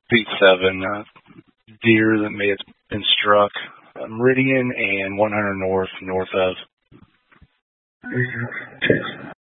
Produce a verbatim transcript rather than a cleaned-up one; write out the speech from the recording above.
feet seven uh, deer that may have been struck. Uh, Meridian and one hundred north, north of. Okay.